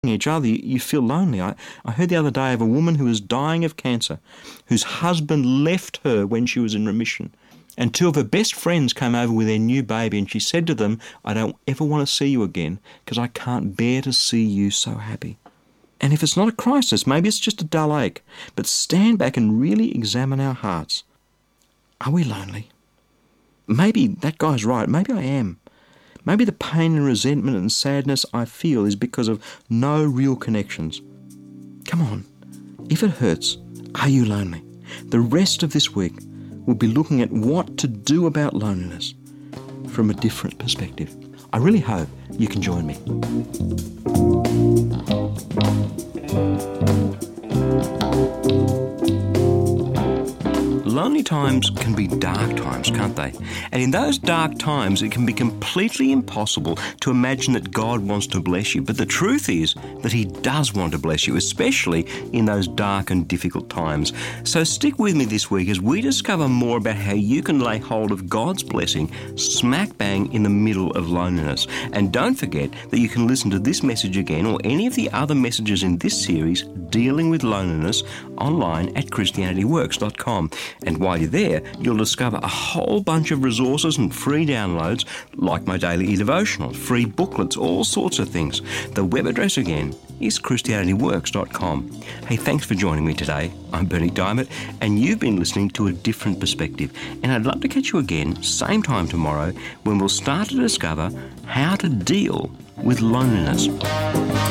each other, you feel lonely. I heard the other day of a woman who was dying of cancer, whose husband left her when she was in remission. And two of her best friends came over with their new baby, and she said to them, I don't ever want to see you again because I can't bear to see you so happy. And if it's not a crisis, maybe it's just a dull ache, but stand back and really examine our hearts. Are we lonely? Maybe that guy's right. Maybe I am. Maybe the pain and resentment and sadness I feel is because of no real connections. Come on. If it hurts, are you lonely? The rest of this week, we'll be looking at what to do about loneliness from a different perspective. I really hope you can join me. Lonely times can be dark times, can't they? And in those dark times, it can be completely impossible to imagine that God wants to bless you. But the truth is that He does want to bless you, especially in those dark and difficult times. So stick with me this week as we discover more about how you can lay hold of God's blessing smack bang in the middle of loneliness. And don't forget that you can listen to this message again or any of the other messages in this series dealing with loneliness online at ChristianityWorks.com. And while you're there, you'll discover a whole bunch of resources and free downloads like my daily e-devotional, free booklets, all sorts of things. The web address again is ChristianityWorks.com. Hey, thanks for joining me today. I'm Bernie Diamond, and you've been listening to A Different Perspective. And I'd love to catch you again, same time tomorrow, when we'll start to discover how to deal with loneliness.